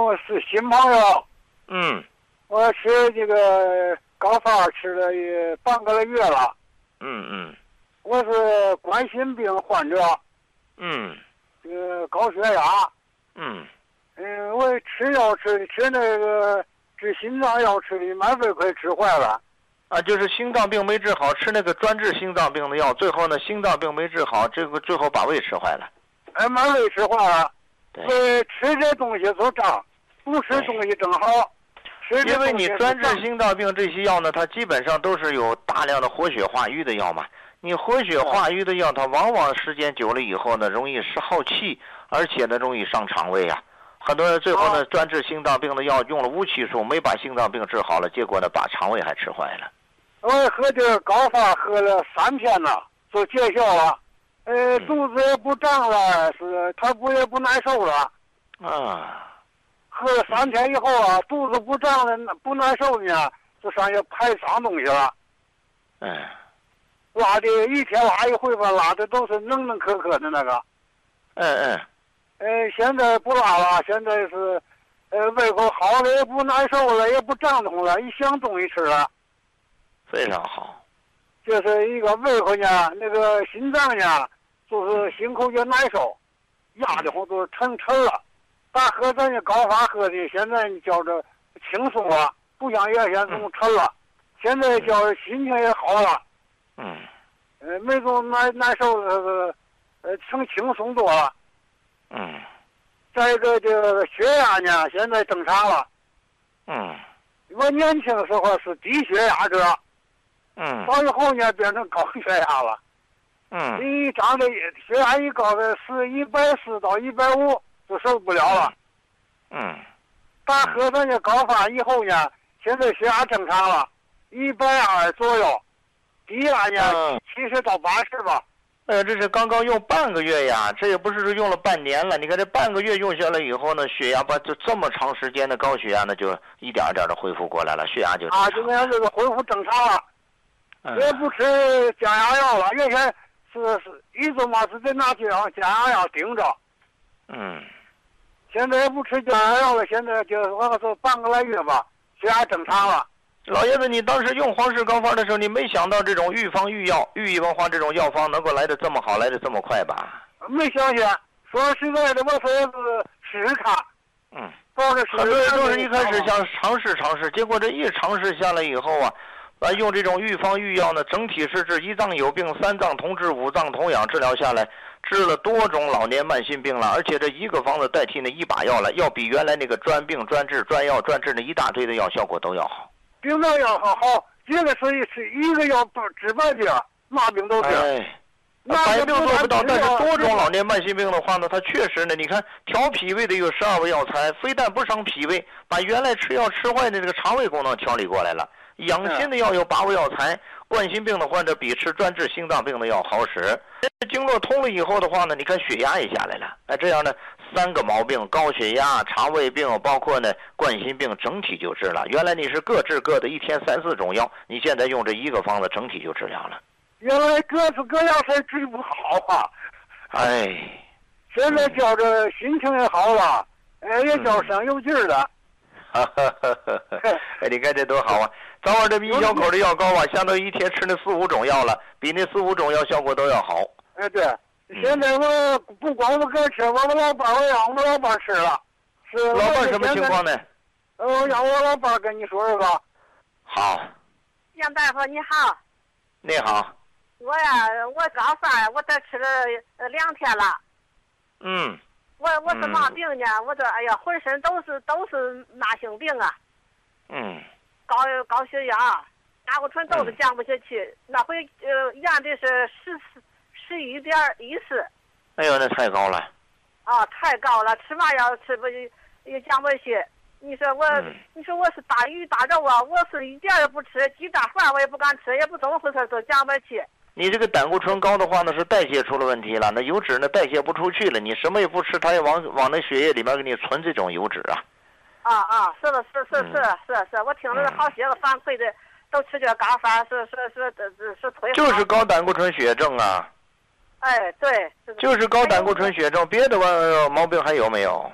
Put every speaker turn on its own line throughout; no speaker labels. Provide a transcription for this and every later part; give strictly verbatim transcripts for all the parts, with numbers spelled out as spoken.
我是新朋友。
嗯。
我吃这个高发吃了也半个月了。
嗯嗯。
我是冠心病患者。
嗯。
这个高血压。
嗯。
嗯，我吃药吃的吃那个治心脏药吃的满肺快吃坏了。
啊，就是心脏病没治好，吃那个专治心脏病的药，最后呢，心脏病没治好，这个最后把胃吃坏了。
哎，满胃吃坏了。
对。
呃，吃这东西都胀，不吃东西正好。吃
因为你专治心脏病这些药呢，它基本上都是有大量的活血化瘀的药嘛。你活血化瘀的药，它往往时间久了以后呢，容易是耗气，而且呢，容易伤肠胃啊。很多人最后呢，专治心脏病的药用了无期数，没把心脏病治好了，结果呢，把肠胃还吃坏了。
我喝这个高发喝了三天了，就见效了，呃，肚子也不胀了，是它不也不难受了。
啊。
喝了三天以后啊，肚子不胀了，不难受呢，就上去排脏东西了。
嗯。
拉的一天拉一回吧，拉的都是能能磕磕的那个。
嗯嗯。
呃，现在不拉了，现在是，呃，胃口好了，也不难受了，也不胀痛了，一想东西吃了。
非常好。
就是一个胃口呢，那个心脏呢，就是心口也难受，压的慌都是沉沉了。大喝咱这高发喝的，现在叫着轻松了，不像原先这么沉了。现在叫心情也好了。
嗯。
呃，没这么难难受的，呃，成轻松多了。
嗯。
再一个这个血压呢，现在正常了。
嗯。
我年轻的时候是低血压者。
嗯。
到以后呢，变成高血压了。
嗯。
你长的血压一高的是一百四到一百五，就受不了了。
嗯。
大喝咱这高发以后呢，现在血压正常了，一百二左右，低压呢七十到八十吧。
呃，这是刚刚用半个月呀，这也不是用了半年了。你看这半个月用下来以后呢，血压把就这么长时间的高血压呢，就一点点的恢复过来了，血压就
啊，就那样这个恢复正常了。
嗯、
也不吃降压药了，原先是是一周嘛是得拿降降压药顶着。
嗯。
现在也不吃降压药了，现在就我说半个来月吧，血压正常了。
老爷子，你当时用黄氏高方的时候，你没想到这种预防预药、预预防黄这种药方能够来得这么好，来得这么快吧？
没想起，说实在的，我说是试试看。
嗯。
很
多人都是一开始想尝试尝试，结果这一尝试下来以后啊，啊，用这种预防预药呢，整体是治一脏有病、三脏同治、五脏同养，治疗下来，治了多种老年慢性病了，而且这一个方子代替那一把药了，要比原来那个专病专治、专药专治那一大堆的药效果都要好。
病症要好好，这个是是一个药不治百病，嘛病都治。
哎，百病做不到，但是多种老年慢性病的话呢，它确实呢，你看调脾胃的有十二味药材，非但不伤脾胃，把原来吃药吃坏的这个肠胃功能调理过来了。养心的药有八味药材，冠心病的患者比吃专治心脏病的药好使。经络通了以后的话呢，你看血压也下来了。哎，这样呢，三个毛病，高血压、肠胃病，包括呢冠心病，整体就治了。原来你是各治各的，一天三四种药，你现在用这一个方子，整体就治疗了。
原来各式各样才治不好啊！
哎，
现在觉着心情也好了，哎，也叫声有劲儿了。
哈哈哈哈哎，你看这多好啊！早晚这一小口的药膏啊，相当于一天吃那四五种药了，比那四五种药效果都要好。
哎，对，现在我不光我个吃，我我老伴我让我老伴吃了。是
老伴什么情况呢？
呃，我让我老伴跟你说说吧。
好。
杨大夫你好。
你好。
我呀，我高发，我这吃了呃两天了。
嗯。
我我是嘛病呢？我这哎呀，浑身都是都是慢性病啊。
嗯。
高高血压，胆固醇都是降不下去。嗯、那回呃验的是十四十一点一四。
哎呦，那太高了。
啊，太高了，吃嘛药吃不也降不下去。你说我，嗯、你说我是大鱼大肉啊，我是一点也不吃，鸡蛋饭我也不敢吃，也不怎么回事，都降不下去。
你这个胆固醇高的话呢，是代谢出了问题了，那油脂呢代谢不出去了，你什么也不吃，它也往往那血液里面给你存这种油脂啊。
啊啊，是的，是是是是是，我听了好些个反馈的，嗯、都吃这高发，是是是是是退。
就是高胆固醇血症啊。
哎，对。
就是高胆固醇血症，别的毛病还有没有？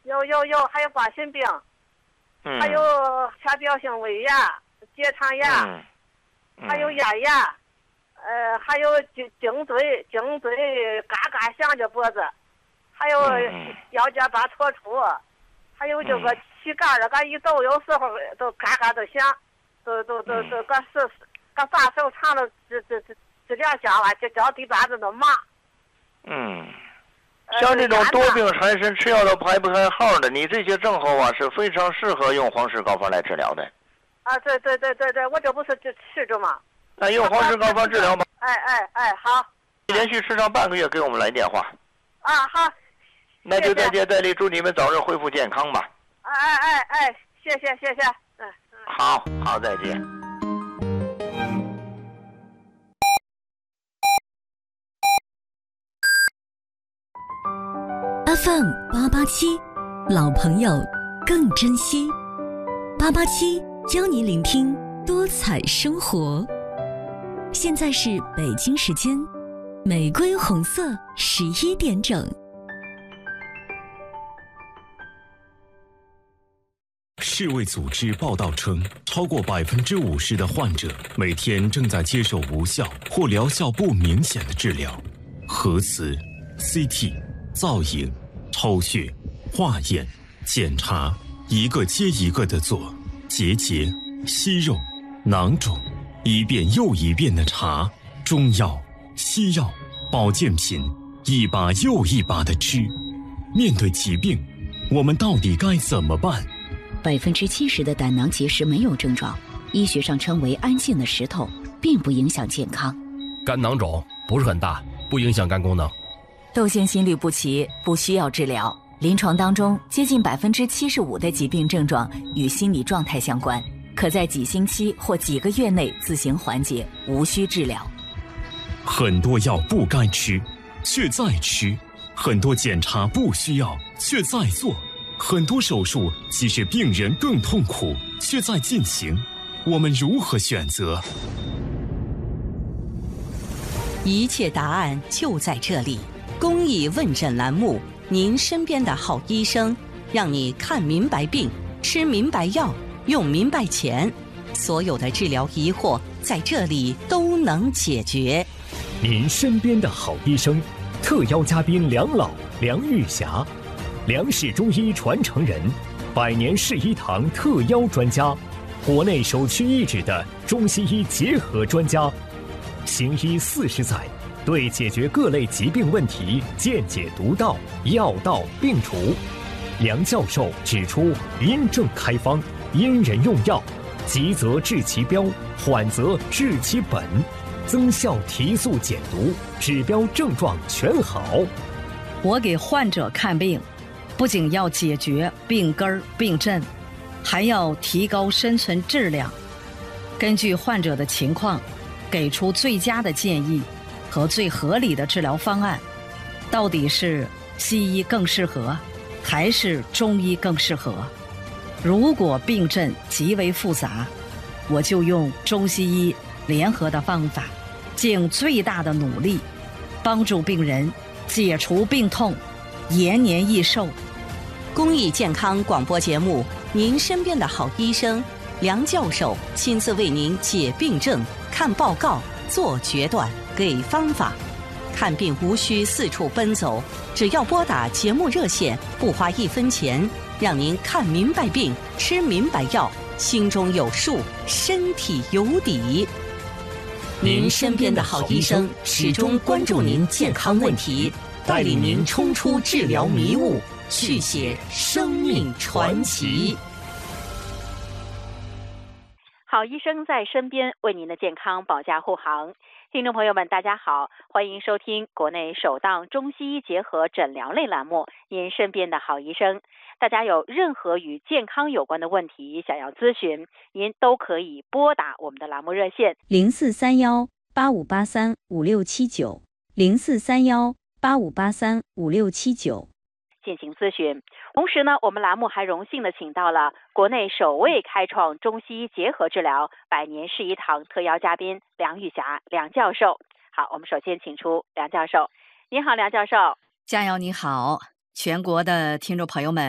有有有，还有冠心病，
嗯，
还有浅表性胃炎、结肠炎，
嗯嗯、
还有咽炎，呃，还有颈颈椎颈椎嘎嘎响着脖子，还有腰间盘突出，还有这个膝盖儿，嘎一抖，有时候都嘎嘎的响，都都都都搁手搁把手长的这这这这两下吧，这脚底板子都麻。
嗯。像这种多病缠身、吃药都排不开号的，你这些症候啊是非常适合用黄石膏方来治疗的。
啊，对对对对对，我这不是就吃着吗？
那用黄石膏方治疗吧。
哎哎哎，好。
连续吃上半个月，给我们来电话。
啊，好。
那就再接再厉，祝你们早日恢复健康吧。
哎哎哎哎，谢谢谢谢，嗯。
好好，再见。
F M 八八七，老朋友更珍惜。八八七邀您聆听多彩生活。现在是北京时间玫瑰红色十一点整。
世卫组织报道称，超过百分之五十的患者每天正在接受无效或疗效不明显的治疗，核磁、C T、造影、抽血、化验、检查，一个接一个的做，结节、息肉、囊肿，一遍又一遍的查，中药、西药、保健品，一把又一把的吃。面对疾病，我们到底该怎么办？
百分之七十的胆囊结石没有症状，医学上称为安静的石头，并不影响健康。
肝囊肿不是很大，不影响肝功能。
窦腺心律不齐不需要治疗，临床当中接近百分之七十五的疾病症状与心理状态相关，可在几星期或几个月内自行缓解，无需治疗。
很多药不该吃，却在吃；很多检查不需要，却在做；很多手术即使病人更痛苦，却在进行。我们如何选择？
一切答案就在这里。公益问诊栏目，您身边的好医生，让你看明白病，吃明白药，用明白钱，所有的治疗疑惑在这里都能解决。
您身边的好医生，特邀嘉宾梁老、梁玉霞，梁氏中医传承人，百年世医堂特邀专家，国内首屈一指的中西医结合专家，行医四十载，对解决各类疾病问题见解独到，药到病除。梁教授指出，因症开方，因人用药，急则治其标，缓则治其本，增效提速减毒，指标症状全好。
我给患者看病，不仅要解决病根儿病症，还要提高生存质量，根据患者的情况，给出最佳的建议和最合理的治疗方案。到底是西医更适合，还是中医更适合？如果病症极为复杂，我就用中西医联合的方法，尽最大的努力，帮助病人解除病痛，延年益寿。
公益健康广播节目，您身边的好医生梁教授亲自为您解病症、看报告、做决断、给方法。看病无需四处奔走，只要拨打节目热线，不花一分钱，让您看明白病，吃明白药，心中有数，身体有底。您身边的好医生始终关注您健康问题，带领您冲出治疗迷雾，续写生命传奇。
好医生在身边，为您的健康保驾护航。听众朋友们，大家好，欢迎收听国内首档中西医结合诊疗类栏目《您身边的好医生》。大家有任何与健康有关的问题想要咨询，您都可以拨打我们的栏目热线
零四三幺八五八三五六七九零四三幺八五八三五六七九
进行咨询。同时呢，我们栏目还荣幸的请到了国内首位开创中西医结合治疗百年世医堂特邀嘉宾梁玉霞梁教授。好，我们首先请出梁教授。你好，梁教授。
佳瑶你好，全国的听众朋友们，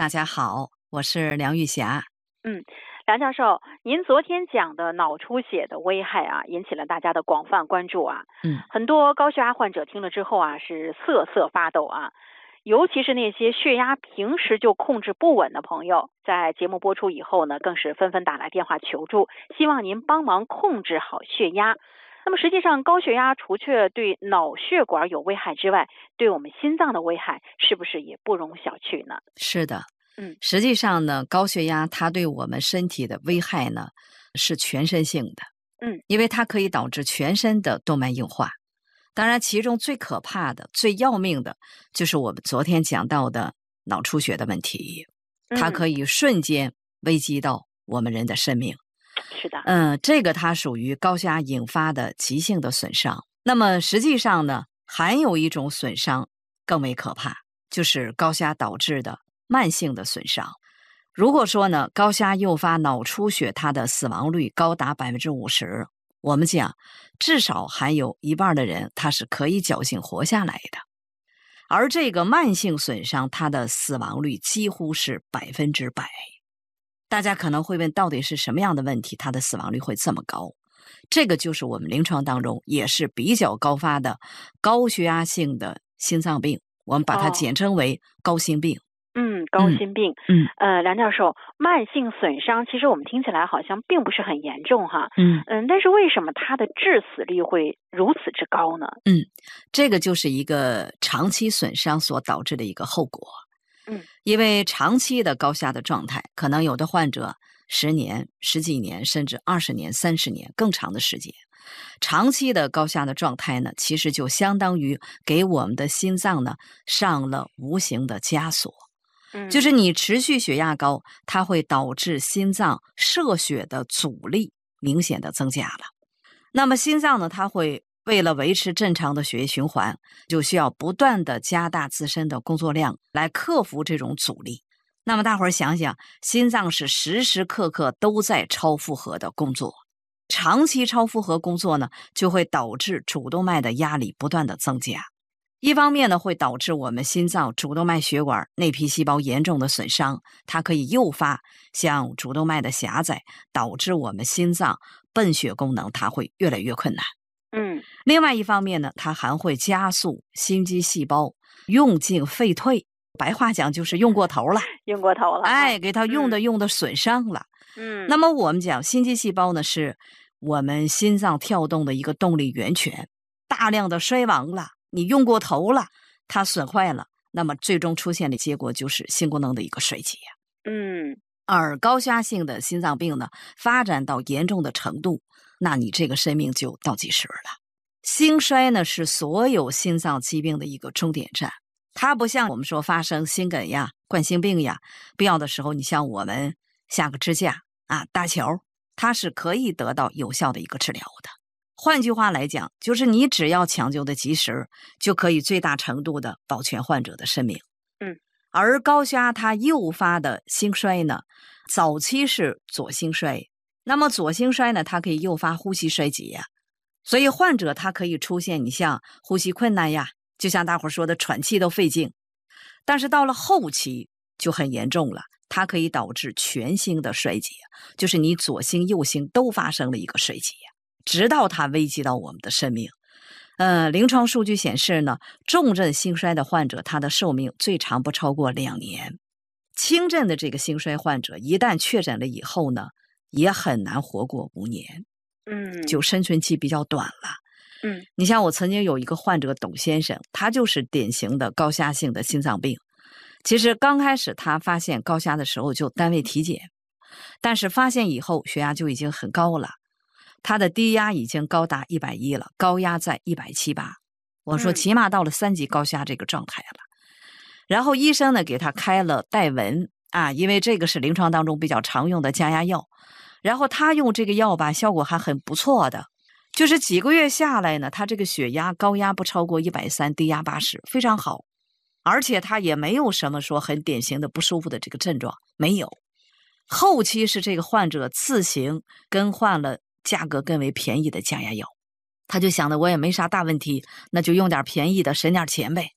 大家好，我是梁玉霞。
嗯，梁教授，您昨天讲的脑出血的危害啊，引起了大家的广泛关注啊。
嗯，
很多高血压患者听了之后啊，是瑟瑟发抖啊。尤其是那些血压平时就控制不稳的朋友，在节目播出以后呢，更是纷纷打来电话求助，希望您帮忙控制好血压。那么实际上，高血压除却对脑血管有危害之外，对我们心脏的危害是不是也不容小觑呢？
是的。
嗯，
实际上呢，高血压它对我们身体的危害呢是全身性的。
嗯，
因为它可以导致全身的动脉硬化。当然，其中最可怕的、最要命的，就是我们昨天讲到的脑出血的问题，它可以瞬间危及到我们人的生命。
是的，
嗯，这个它属于高血压引发的急性的损伤。那么实际上呢，还有一种损伤更为可怕，就是高血压导致的慢性的损伤。如果说呢，高血压诱发脑出血，它的死亡率高达百分之五十，我们讲至少还有一半的人他是可以侥幸活下来的。而这个慢性损伤，它的死亡率几乎是百分之百。大家可能会问，到底是什么样的问题，它的死亡率会这么高？这个就是我们临床当中也是比较高发的高血压性的心脏病，我们把它简称为高心病。
哦嗯，高心病。
嗯，
呃，梁教授，慢性损伤其实我们听起来好像并不是很严重哈。
嗯
嗯，但是为什么它的致死率会如此之高呢？
嗯，这个就是一个长期损伤所导致的一个后果。
嗯，
因为长期的高血压的状态，可能有的患者十年、十几年，甚至二十年、三十年更长的时间。长期的高血压的状态呢，其实就相当于给我们的心脏呢上了无形的枷锁。就是你持续血压高，它会导致心脏射血的阻力明显的增加了。那么心脏呢，它会为了维持正常的血液循环，就需要不断的加大自身的工作量来克服这种阻力。那么大伙儿想想，心脏是时时刻刻都在超负荷的工作，长期超负荷工作呢，就会导致主动脉的压力不断的增加。一方面呢，会导致我们心脏主动脉血管内皮细胞严重的损伤，它可以诱发像主动脉的狭窄，导致我们心脏泵血功能它会越来越困难。
嗯，
另外一方面呢，它还会加速心肌细胞用进废退，白话讲就是用过头了，
用过头了，
哎，给它用的用的损伤了。
嗯，
那么我们讲心肌细胞呢，是我们心脏跳动的一个动力源泉，大量的衰亡了。你用过头了，它损坏了，那么最终出现的结果就是心功能的一个衰竭。
嗯，
而高血压性的心脏病呢，发展到严重的程度，那你这个生命就倒计时了。心衰呢，是所有心脏疾病的一个终点站，它不像我们说发生心梗呀、冠心病呀，必要的时候你像我们下个支架啊、搭桥，它是可以得到有效的一个治疗的。换句话来讲，就是你只要抢救的及时，就可以最大程度的保全患者的生命。
嗯，
而高血压它诱发的心衰呢，早期是左心衰，那么左心衰呢，它可以诱发呼吸衰竭呀，所以患者他可以出现你像呼吸困难呀，就像大伙说的喘气都费劲。但是到了后期就很严重了，它可以导致全心的衰竭，就是你左心右心都发生了一个衰竭，直到它危及到我们的生命。呃，临床数据显示呢，重症心衰的患者，他的寿命最长不超过两年。轻症的这个心衰患者，一旦确诊了以后呢，也很难活过五年，
嗯，
就生存期比较短了。
嗯，
你像我曾经有一个患者董先生，他就是典型的高血压性的心脏病。其实刚开始他发现高血压的时候就单位体检，但是发现以后血压就已经很高了。他的低压已经高达一百一了，高压在一百七十八，我说起码到了三级高血压这个状态了。嗯、然后医生呢给他开了代文啊，因为这个是临床当中比较常用的加压药。然后他用这个药吧，效果还很不错的，就是几个月下来呢，他这个血压高压不超过一百三，低压八十，非常好。而且他也没有什么说很典型的不舒服的这个症状，没有。后期是这个患者自行更换了价格更为便宜的加压药，他就想的我也没啥大问题，那就用点便宜的省点钱呗。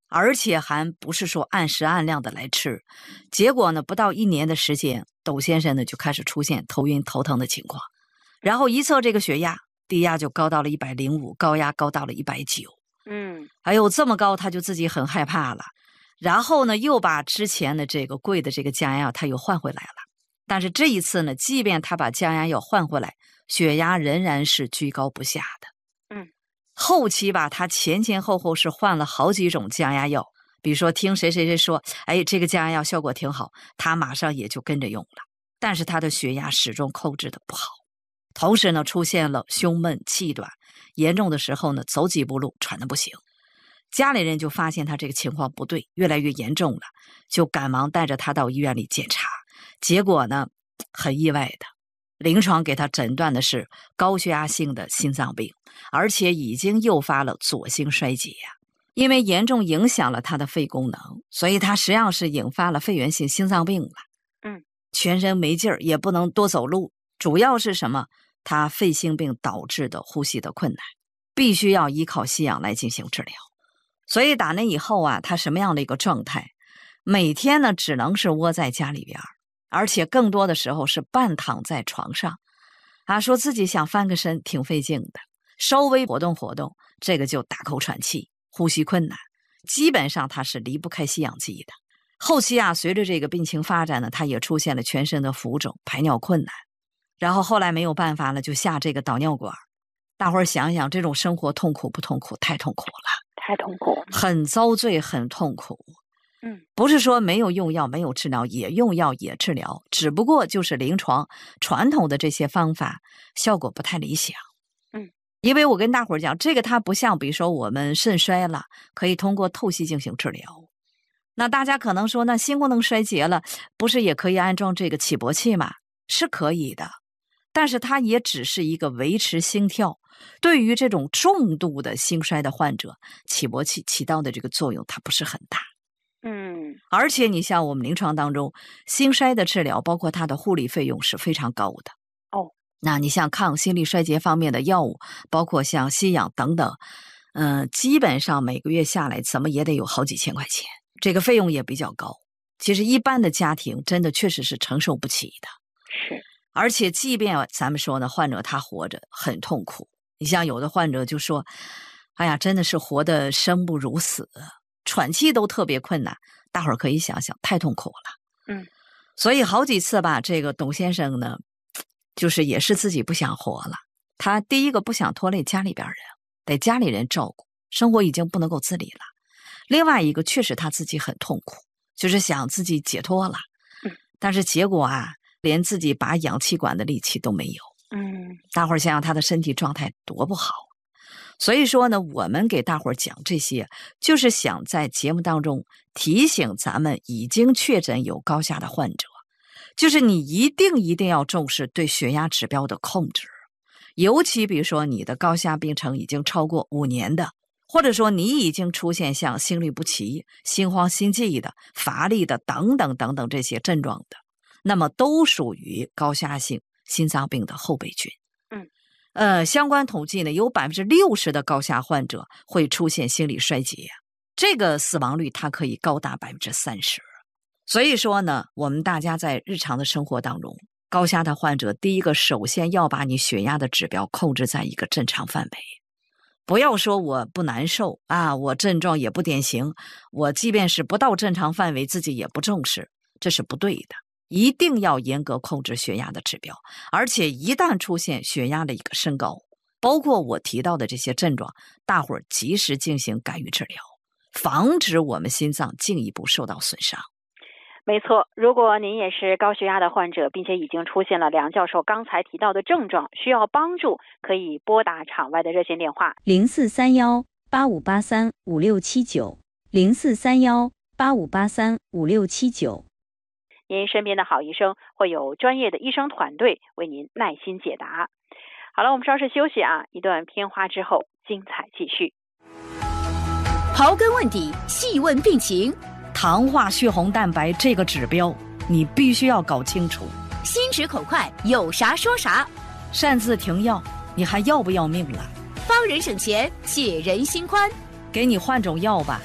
而且还不是说按时按量的来吃。结果呢，不到一年的时间，窦先生呢就开始出现头晕头疼的情况，然后一测这个血压，低压就高到了一百零五，高压高到了一百九。
嗯，
哎呦，这么高，他就自己很害怕了。然后呢，又把之前的这个贵的这个降压药他又换回来了。但是这一次呢，即便他把降压药换回来，血压仍然是居高不下的。
嗯，
后期吧，他前前后后是换了好几种降压药，比如说听谁谁谁说，哎，这个降压药效果挺好，他马上也就跟着用了。但是他的血压始终控制的不好，同时呢，出现了胸闷气短，严重的时候呢，走几步路喘得不行。家里人就发现他这个情况不对，越来越严重了，就赶忙带着他到医院里检查。结果呢，很意外的，临床给他诊断的是高血压性的心脏病，而且已经诱发了左心衰竭呀。因为严重影响了他的肺功能，所以他实际上是引发了肺源性心脏病了。
嗯，
全身没劲儿，也不能多走路，主要是什么？他肺性病导致的呼吸的困难，必须要依靠吸氧来进行治疗。所以打那以后啊，他什么样的一个状态？每天呢，只能是窝在家里边，而且更多的时候是半躺在床上，啊，说自己想翻个身挺费劲的，稍微活动活动，这个就大口喘气，呼吸困难，基本上他是离不开吸氧机的。后期啊，随着这个病情发展呢，他也出现了全身的浮肿、排尿困难，然后后来没有办法了，就下这个导尿管。大伙儿想想，这种生活痛苦不痛苦？太痛苦了。
太痛苦，
很遭罪，很痛苦。
嗯，
不是说没有用药，没有治疗，也用药也治疗，只不过就是临床传统的这些方法效果不太理想。
嗯，
因为我跟大伙儿讲，这个它不像，比如说我们肾衰了，可以通过透析进行治疗。那大家可能说，那心功能衰竭了，不是也可以安装这个起搏器吗？是可以的，但是它也只是一个维持心跳。对于这种重度的心衰的患者，起搏器起到的这个作用它不是很大。
嗯，
而且你像我们临床当中，心衰的治疗包括它的护理费用是非常高的。
哦，
那你像抗心力衰竭方面的药物，包括像吸氧等等，嗯、呃，基本上每个月下来怎么也得有好几千块钱，这个费用也比较高。其实一般的家庭真的确实是承受不起的。
是，
而且即便咱们说呢，患者他活着很痛苦。你像有的患者就说，哎呀，真的是活得生不如死，喘气都特别困难。大伙儿可以想想，太痛苦了。
嗯，
所以好几次吧，这个董先生呢，就是也是自己不想活了。他第一个不想拖累家里边人，得家里人照顾，生活已经不能够自理了。另外一个，确实他自己很痛苦，就是想自己解脱了。
嗯，
但是结果啊，连自己拔氧气管的力气都没有。
嗯，
大伙儿想想他的身体状态多不好。所以说呢，我们给大伙儿讲这些，就是想在节目当中提醒咱们已经确诊有高血压的患者，就是你一定一定要重视对血压指标的控制。尤其比如说你的高血压病程已经超过五年的，或者说你已经出现像心律不齐、心慌心悸的、乏力的等等等等这些症状的，那么都属于高血压性心脏病的后备军。
嗯，
呃，相关统计呢，有百分之六十的高血压患者会出现心理衰竭，这个死亡率它可以高达百分之三十。所以说呢，我们大家在日常的生活当中，高血压的患者，第一个首先要把你血压的指标控制在一个正常范围，不要说我不难受啊，我症状也不典型，我即便是不到正常范围，自己也不重视，这是不对的。一定要严格控制血压的指标，而且一旦出现血压的一个升高，包括我提到的这些症状，大伙儿及时进行干预治疗，防止我们心脏进一步受到损伤。
没错，如果您也是高血压的患者，并且已经出现了梁教授刚才提到的症状，需要帮助，可以拨打场外的热线电话
零四三幺八五八三五六七九零四三幺八五八三五六七九。
您身边的好医生会有专业的医生团队为您耐心解答。好了，我们稍事休息啊，一段片花之后，精彩继续。
刨根问底，细问病情，
糖化血红蛋白这个指标，你必须要搞清楚。
心直口快，有啥说啥。
擅自停药，你还要不要命了？
帮人省钱，解人心宽。
给你换种药吧，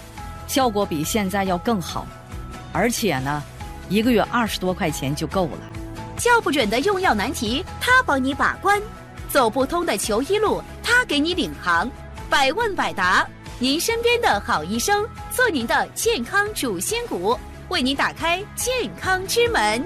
效果比现在要更好，而且呢，一个月二十多块钱就够了。
叫不准的用药难题，他帮你把关；走不通的求医路，他给你领航。百问百答，您身边的好医生，做您的健康主心骨，为您打开健康之门。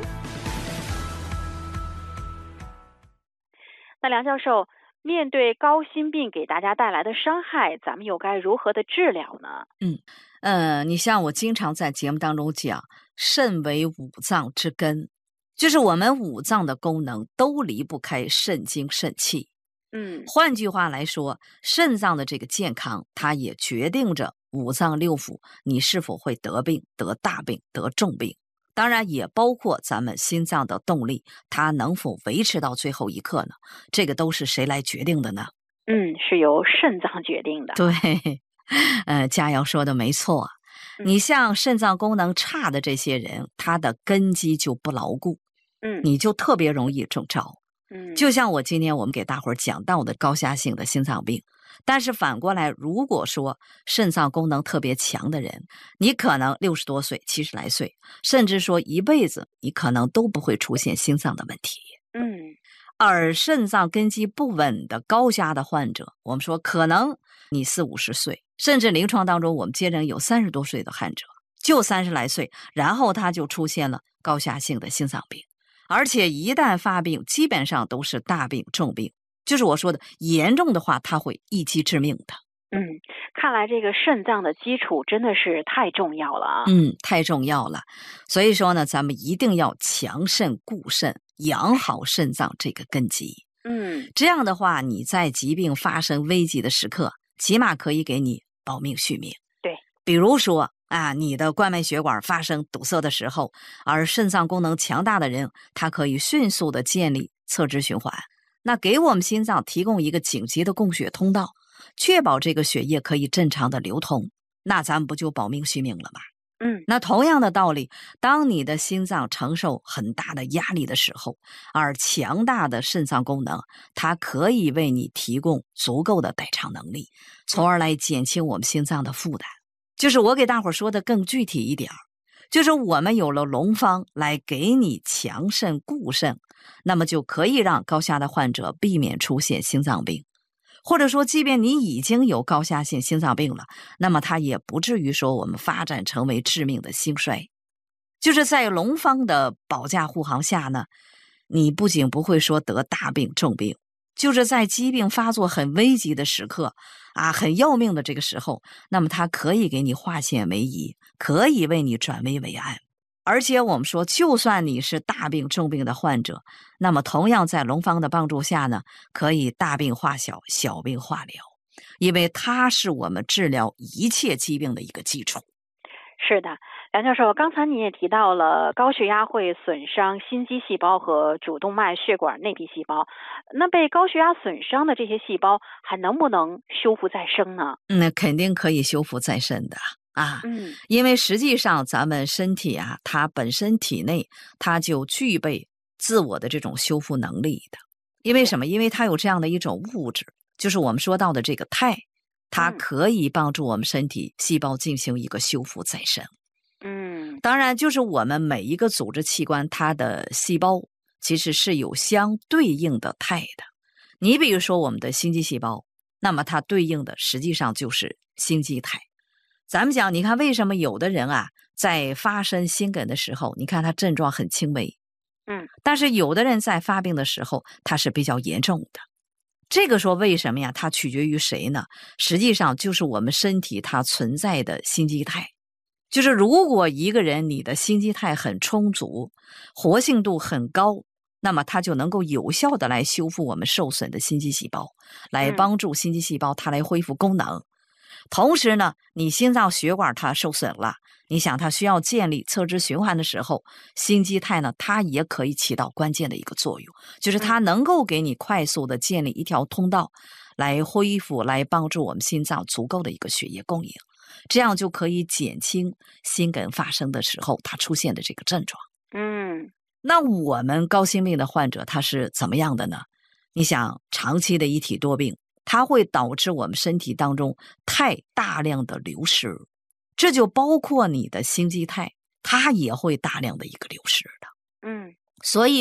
那梁教授，面对高心病给大家带来的伤害，咱们又该如何的治疗呢？
嗯，呃，你像我经常在节目当中讲，肾为五脏之根，就是我们五脏的功能都离不开肾精肾气。
嗯，
换句话来说，肾脏的这个健康，它也决定着五脏六腑你是否会得病、得大病、得重病。当然也包括咱们心脏的动力，它能否维持到最后一刻呢？这个都是谁来决定的呢？
嗯，是由肾脏决定的。
对，呃，佳瑶说的没错。你像肾脏功能差的这些人，他的根基就不牢固，
嗯，
你就特别容易中招。
嗯，
就像我今天我们给大伙儿讲到的高压性的心脏病，但是反过来，如果说肾脏功能特别强的人，你可能六十多岁、七十来岁，甚至说一辈子，你可能都不会出现心脏的问题。
嗯，
而肾脏根基不稳的高压的患者，我们说可能你四五十岁，甚至临床当中我们接诊有三十多岁的患者，就三十来岁，然后他就出现了高压性的心脏病，而且一旦发病，基本上都是大病重病。就是我说的严重的话，它会一击致命的。
嗯，看来这个肾脏的基础真的是太重要了啊。
嗯，太重要了。所以说呢，咱们一定要强肾固肾，养好肾脏这个根基。
嗯，
这样的话，你在疾病发生危急的时刻，起码可以给你保命续命。
对，
比如说啊，你的冠脉血管发生堵塞的时候，而肾脏功能强大的人，他可以迅速的建立侧支循环。那给我们心脏提供一个紧急的供血通道，确保这个血液可以正常的流通，那咱们不就保命续命了吗？
嗯，
那同样的道理，当你的心脏承受很大的压力的时候，而强大的肾脏功能，它可以为你提供足够的代偿能力，从而来减轻我们心脏的负担。就是我给大伙说的更具体一点，就是我们有了龙方来给你强肾固肾，那么就可以让高压的患者避免出现心脏病，或者说即便你已经有高压性心脏病了，那么它也不至于说我们发展成为致命的心衰。就是在龙方的保驾护航下呢，你不仅不会说得大病重病，就是在疾病发作很危急的时刻啊，很要命的这个时候，那么它可以给你化险为夷，可以为你转危为安。而且我们说，就算你是大病重病的患者，那么同样在龙方的帮助下呢，可以大病化小，小病化疗，因为它是我们治疗一切疾病的一个基础。
是的，梁教授，刚才你也提到了高血压会损伤心肌细胞和主动脉血管内皮细胞，那被高血压损伤的这些细胞还能不能修复再生呢？
那肯定可以修复再生的啊，
嗯，
因为实际上咱们身体啊，它本身体内它就具备自我的这种修复能力的。因为什么？因为它有这样的一种物质，就是我们说到的这个肽，它可以帮助我们身体细胞进行一个修复再生。
嗯，
当然，就是我们每一个组织器官，它的细胞其实是有相对应的肽的。你比如说我们的心肌细胞，那么它对应的实际上就是心肌肽。咱们讲，你看为什么有的人啊，在发生心梗的时候，你看他症状很轻微，
嗯，
但是有的人在发病的时候，他是比较严重的。这个说为什么呀？它取决于谁呢？实际上就是我们身体它存在的心肌肽。就是如果一个人你的心肌肽很充足，活性度很高，那么它就能够有效的来修复我们受损的心肌细胞，来帮助心肌细胞它来恢复功能。同时呢，你心脏血管它受损了，你想它需要建立侧支循环的时候，心肌肽呢，它也可以起到关键的一个作用，就是它能够给你快速的建立一条通道，来恢复，来帮助我们心脏足够的一个血液供应，这样就可以减轻心梗发生的时候它出现的这个症状。
嗯，
那我们高心病的患者他是怎么样的呢？你想，长期的一体多病，它会导致我们身体当中肽大量的流失。 这就包括你的心肌肽，它也会大量的一个流失的。
嗯，
所以